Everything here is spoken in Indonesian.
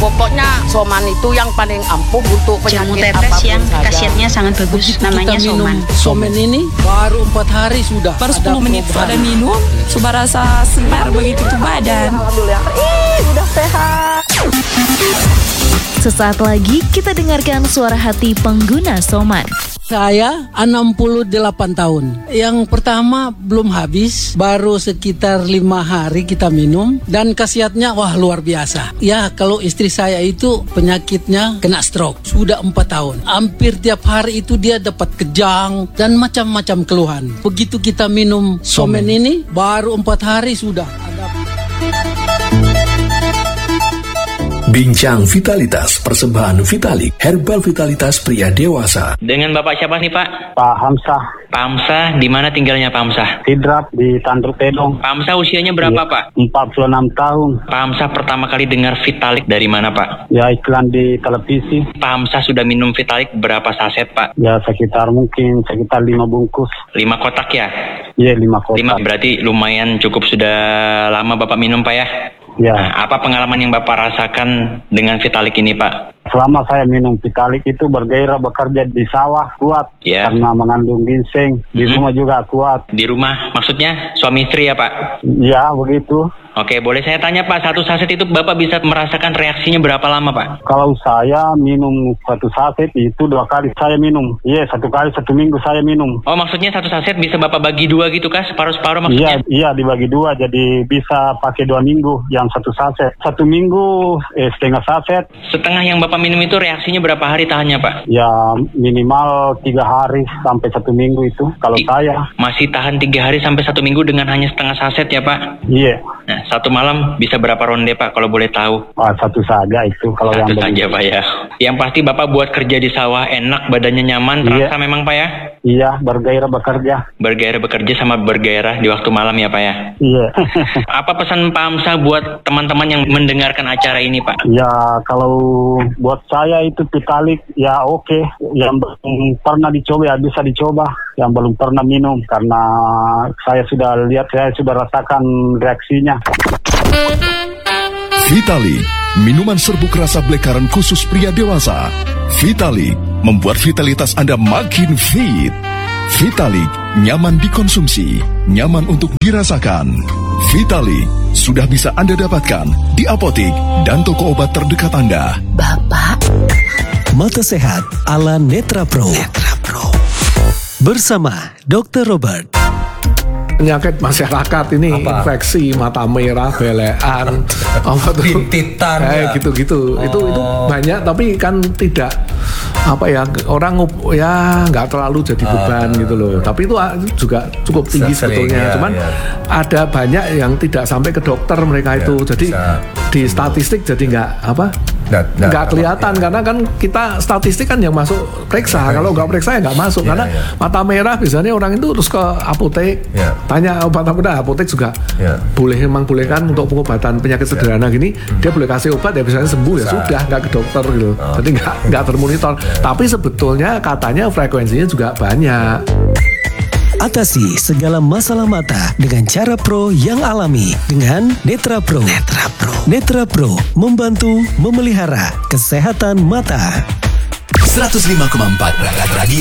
Pokoknya Soman itu yang paling ampuh untuk Jamu penyakit tetes apapun yang saja. khasiatnya sangat bagus, namanya Kita minum Soman. Soman ini baru 4 hari sudah. Baru ada 10 menit perubahan. pada minum, sudah rasa segar begitu tuh badan. Alhamdulillah. Udah sehat. Sesaat lagi kita dengarkan suara hati pengguna Soman. Saya 68 tahun. Yang pertama belum habis, baru sekitar 5 hari kita minum dan khasiatnya wah luar biasa. Ya kalau istri saya itu penyakitnya kena stroke sudah 4 tahun. Hampir tiap hari itu dia dapat kejang dan macam-macam keluhan. Begitu kita minum Soman ini baru 4 hari sudah ada. Bincang Vitalitas persembahan Vitalik Herbal Vitalitas pria dewasa. Dengan Bapak siapa nih Pak? Pak Hamzah. Pak Hamzah, di mana tinggalnya Pak Hamzah? Sidrap di Tanduk Tedong. Pak Hamzah usianya berapa Pak? 46 tahun. Pak Hamzah pertama kali dengar Vitalik dari mana Pak? Ya iklan di televisi. Pak Hamzah sudah minum Vitalik berapa saset Pak? Ya sekitar 5 bungkus. 5 kotak ya? Iya 5 kotak. 5 berarti lumayan cukup sudah lama Bapak minum Pak ya? Ya. Nah, apa pengalaman yang Bapak rasakan dengan Vitalik ini Pak? Selama saya minum Vitalik itu bergairah bekerja di sawah kuat. Ya. Karena mengandung ginseng. Di rumah juga kuat. Di rumah maksudnya suami istri ya Pak? Ya begitu. Oke, boleh saya tanya Pak, satu saset itu Bapak bisa merasakan reaksinya berapa lama Pak? Kalau saya minum 1 saset itu 2 kali saya minum. Iya 1 kali 1 minggu saya minum. Oh maksudnya 1 saset bisa Bapak bagi 2 gitu kah? Separuh-separuh maksudnya? Iya dibagi 2 jadi bisa pakai 2 minggu yang 1 saset. 1 minggu setengah saset. Setengah yang Bapak minum itu reaksinya berapa hari tahannya Pak? Ya minimal 3 hari sampai 1 minggu itu kalau saya. Masih tahan 3 hari sampai 1 minggu dengan hanya setengah saset ya Pak? Iya. Nah 1 malam bisa berapa ronde Pak kalau boleh tahu? 1 saja itu kalau yang 1 saja Pak ya. Yang pasti Bapak buat kerja di sawah enak, badannya nyaman, terasa memang Pak ya? Iya, bergairah bekerja. Bergairah bekerja sama bergairah di waktu malam ya Pak ya? Iya. Apa pesan Pak Hamzah buat teman-teman yang mendengarkan acara ini Pak? Ya kalau buat saya itu Vitalik ya oke. Yang belum pernah dicoba ya bisa dicoba. Yang belum pernah minum karena saya sudah lihat, saya sudah rasakan reaksinya. Vitalik, minuman serbuk rasa blekaran khusus pria dewasa. Vitalik membuat vitalitas Anda makin fit. Vitalik nyaman dikonsumsi, nyaman untuk dirasakan. Vitalik sudah bisa Anda dapatkan di apotik dan toko obat terdekat Anda. Bapak, Mata Sehat ala Netra Pro. Bersama Dr. Robert. Penyakit masyarakat ini infeksi mata merah, belean, apa tuh? Bintitan gitu-gitu. Itu banyak tapi kan tidak orang ya nggak terlalu jadi beban gitu loh. Tapi itu juga cukup tinggi sebetulnya. Cuman ada banyak yang tidak sampai ke dokter mereka itu. Jadi di statistik jadi nggak kelihatan karena kan kita statistik kan yang masuk periksa. Kalau nggak periksa ya nggak masuk karena mata merah biasanya orang itu terus ke apotek tanya obat apa, apotek juga bolehkan untuk pengobatan penyakit sederhana gini dia boleh kasih obat ya biasanya sembuh ya sudah nggak ke dokter gitu. Jadi nggak termonitor. Tapi sebetulnya katanya frekuensinya juga banyak. Atasi segala masalah mata dengan cara pro yang alami dengan Netra Pro. Netra Pro membantu memelihara kesehatan mata. 105,4 Radio